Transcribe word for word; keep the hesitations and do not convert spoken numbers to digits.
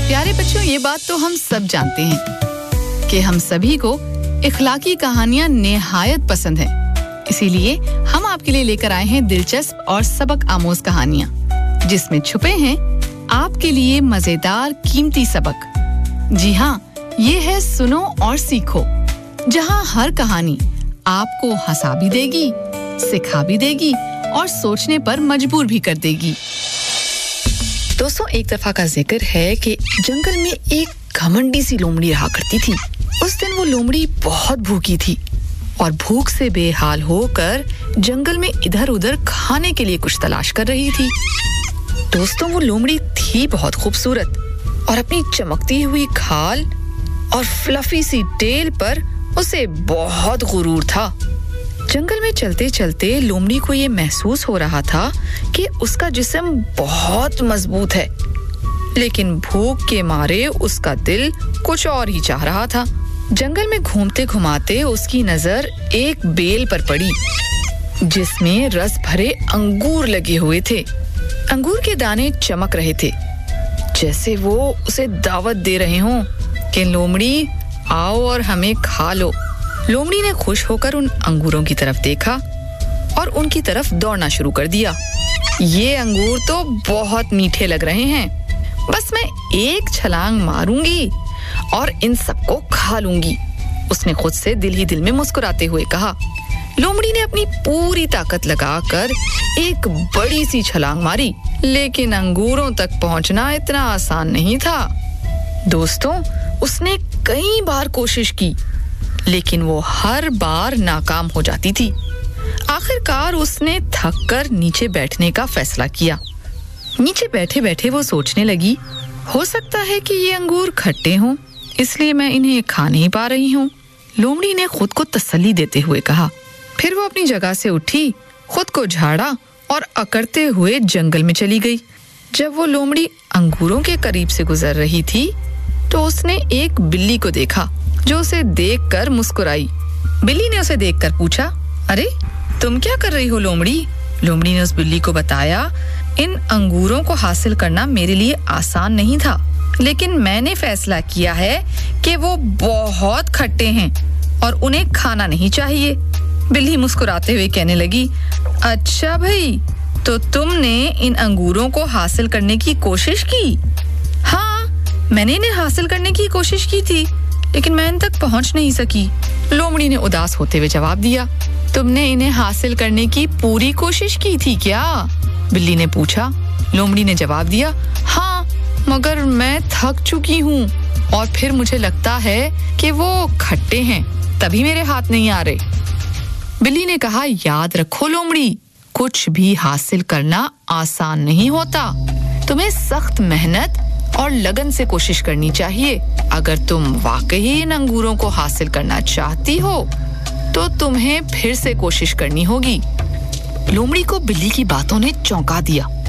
प्यारे बच्चों, ये बात तो हम सब जानते हैं कि हम सभी को इखलाकी कहानियां निहायत पसंद हैं। इसीलिए हम आपके लिए लेकर आए हैं दिलचस्प और सबक आमोज कहानियां, जिसमें छुपे हैं आपके लिए मजेदार कीमती सबक। जी हाँ, ये है सुनो और सीखो, जहाँ हर कहानी आपको हंसा भी देगी, सिखा भी देगी और सोचने पर मजबूर भी कर देगी। दोस्तों, एक दफा का जिक्र है कि जंगल में एक घमंडी सी लोमड़ी रहा करती थी। उस दिन वो लोमड़ी बहुत भूखी थी और भूख से बेहाल होकर जंगल में इधर-उधर खाने के लिए कुछ तलाश कर रही थी। दोस्तों, वो लोमड़ी थी बहुत खूबसूरत और अपनी चमकती हुई खाल और फ्लफी सी टेल पर उसे बहुत गुरूर था। जंगल में चलते-चलते लोमड़ी को ये महसूस हो रहा था कि उसका जिस्म बहुत मजबूत है, लेकिन भूख के मारे उसका दिल कुछ और ही चाह रहा था। जंगल में घूमते घुमाते उसकी नजर एक बेल पर पड़ी, जिसमें रस भरे अंगूर लगे हुए थे। अंगूर के दाने चमक रहे थे, जैसे वो उसे दावत दे रहे हों कि लोमड़ी आओ और हमें खा लो। लोमड़ी ने खुश होकर उन अंगूरों की तरफ देखा और उनकी तरफ दौड़ना शुरू कर दिया। ये अंगूर तो बहुत मीठे लग रहे हैं, बस मैं एक छलांग मारूंगी और इन सबको खा लूंगी, उसने खुद से दिल ही दिल में मुस्कुराते हुए कहा। लोमड़ी ने अपनी पूरी ताकत लगाकर एक बड़ी सी छलांग मारी, लेकिन अंगूरों तक पहुंचना इतना आसान नहीं था। दोस्तों, उसने कई बार कोशिश की, लेकिन वो हर बार नाकाम हो जाती थी। आखिरकार उसने थक कर नीचे बैठने का फैसला किया। नीचे बैठे बैठे वो सोचने लगी, हो सकता है कि ये अंगूर खट्टे हों, इसलिए मैं इन्हें खा नहीं पा रही हूँ, लोमड़ी ने खुद को तसल्ली देते हुए कहा। फिर वो अपनी जगह से उठी, खुद को झाड़ा और अकड़ते हुए जंगल में चली गई। जब वो लोमड़ी अंगूरों के करीब से गुजर रही थी, तो उसने एक बिल्ली को देखा, जो उसे देखकर मुस्कुराई। बिल्ली ने उसे देखकर पूछा, अरे तुम क्या कर रही हो लोमड़ी? लोमड़ी ने उस बिल्ली को बताया, इन अंगूरों को हासिल करना मेरे लिए आसान नहीं था, लेकिन मैंने फैसला किया है कि वो बहुत खट्टे हैं और उन्हें खाना नहीं चाहिए। बिल्ली मुस्कुराते हुए कहने लगी, अच्छा भाई, तो तुमने इन अंगूरों को हासिल करने की कोशिश की? हाँ, मैंने इन्हें हासिल करने की कोशिश की थी, लेकिन मैं इन तक पहुंच नहीं सकी, लोमड़ी ने उदास होते हुए जवाब दिया। तुमने इन्हें हासिल करने की पूरी कोशिश की थी क्या? बिल्ली ने पूछा। लोमड़ी ने जवाब दिया, हाँ, मगर मैं थक चुकी हूँ और फिर मुझे लगता है कि वो खट्टे हैं, तभी मेरे हाथ नहीं आ रहे। बिल्ली ने कहा, याद रखो लोमड़ी, कुछ भी हासिल करना आसान नहीं होता, तुम्हें सख्त मेहनत और लगन से कोशिश करनी चाहिए। अगर तुम वाकई इन अंगूरों को हासिल करना चाहती हो, तो तुम्हें फिर से कोशिश करनी होगी। लोमड़ी को बिल्ली की बातों ने चौंका दिया।